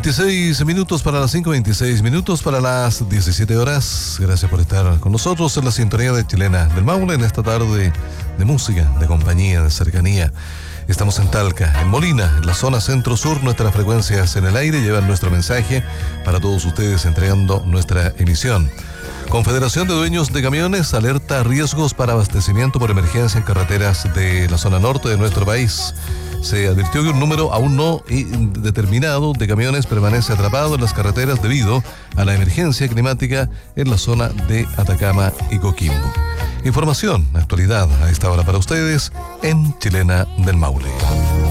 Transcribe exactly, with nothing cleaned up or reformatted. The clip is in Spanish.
veintiséis minutos para las cinco, veintiséis minutos para las diecisiete horas. Gracias por estar con nosotros en la sintonía de Chilena del Maule en esta tarde de música, de compañía, de cercanía. Estamos en Talca, en Molina, en la zona centro-sur. Nuestras frecuencias en el aire llevan nuestro mensaje para todos ustedes entregando nuestra emisión. Confederación de Dueños de Camiones alerta riesgos para abastecimiento por emergencia en carreteras de la zona norte de nuestro país. Se advirtió que un número aún no determinado de camiones permanece atrapado en las carreteras debido a la emergencia climática en la zona de Atacama y Coquimbo. Información, actualidad a esta hora para ustedes en Chilena del Maule.